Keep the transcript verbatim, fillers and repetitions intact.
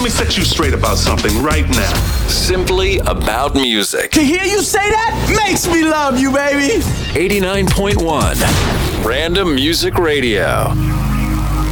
Let me set you straight about something right now. Simply About Music. To hear you say that makes me love you, baby. eighty-nine point one Random Music Radio.